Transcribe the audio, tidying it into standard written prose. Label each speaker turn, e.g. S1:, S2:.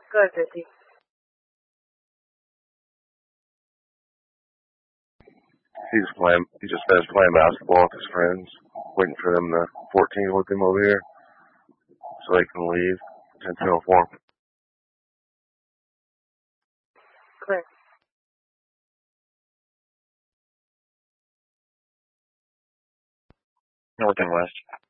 S1: Good, Vicky.
S2: He just finished playing basketball with his friends, waiting for them to 14 with him over here so they can leave. 10:04.
S1: Clear.
S3: North and west.